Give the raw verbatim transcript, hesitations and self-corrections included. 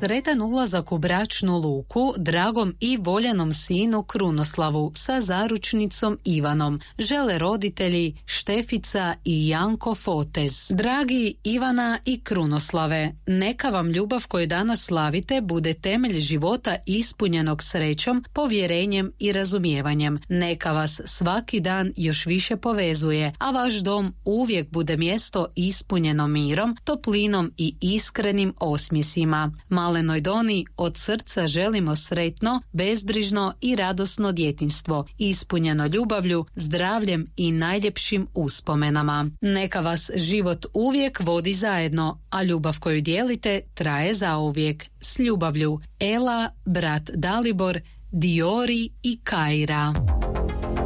Sretan ulazak u bračnu luku dragom i voljenom sinu Krunoslavu sa zaručnicom Ivanom žele roditelji Štefica i Janko Fotez. Dragi Ivana i Krunoslave, neka vam ljubav koju danas slavite bude temelj života ispunjenog srećom, povjerenjem i razumijevanjem. Neka vas svaki dan još više povezuje, a vaš dom uvijek bude mjesto ispunjeno mirom, toplinom i iskrenim osmjesima. Malenoj Doni od srca želimo sretno, bezbrižno i radosno djetinjstvo, ispunjeno ljubavlju, zdravljem i najljepšim uspomenama. Neka vas život uvijek vodi zajedno, a ljubav koju dijelite traje zauvijek. S ljubavlju, Ela, brat Dalibor, Diori i Kaira.